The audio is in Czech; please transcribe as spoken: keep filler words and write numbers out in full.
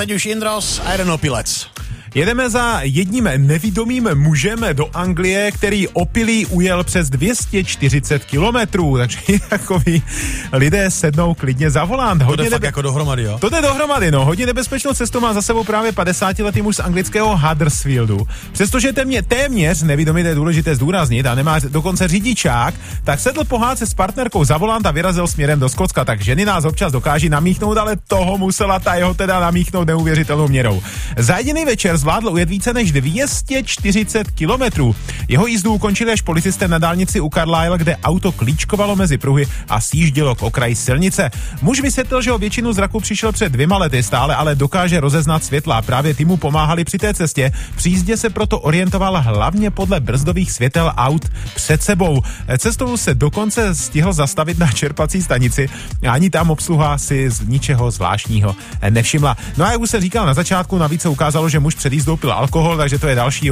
teď už Indros a jeden opilec. Jedeme za jedním nevidomým mužem do Anglie, který opilý ujel přes dvě stě čtyřicet kilometrů, takže takový lidé sednou klidně za volant. To jde fakt nebe... jako dohromady, jo? To jde dohromady, no. Hodně nebezpečnou cestu má za sebou právě padesátiletý muž z anglického Huddersfieldu. Přestože témě, téměř nevidomý, to je důležité zdůraznit, a nemá dokonce řidičák, tak sedl pohádce s partnerkou za volant a vyrazil směrem do Skotska. Tak ženy nás občas dokáží namíchnout, ale toho musela ta jeho teda namíchnout neuvěřitelnou měrou. Za jediný večer zvládl ujet více než dvě stě čtyřicet kilometrů. Jeho jízdu ukončili až policisté na dálnici u Carlisle, kde auto klíčkovalo mezi pruhy a sjíždělo k okraji silnice. Muž vysvětlil, že o většinu zraku přišel před dvěma lety, stále ale dokáže rozeznat světla. Právě ty mu pomáhali při té cestě. Při jízdě se proto orientoval hlavně podle brzdových světel aut před sebou. Cestou se dokonce stihl zastavit na čerpací stanici a ani tam obsluha si z ničeho zvláštního nevšimla. No a jak už se říkal na začátku, navíc se ukázalo, že muž před jízdou pil alkohol, takže to je další